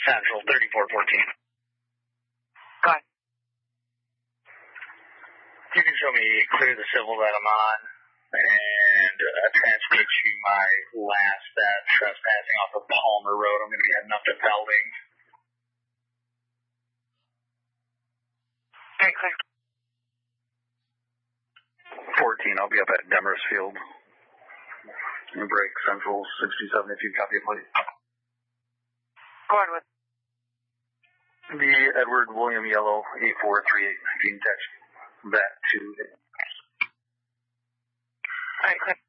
Central, 3414. Go ahead. You can show me clear the civil that I'm on, and transfer to my last trespassing off of Palmer Road. I'm going to be heading up to Belding. Okay, clear. 14, I'll be up at Demersfield. Break Central 67 if you copy it, please. Go ahead with. The Edward William Yellow 8438. You can text that to. Alright, clear.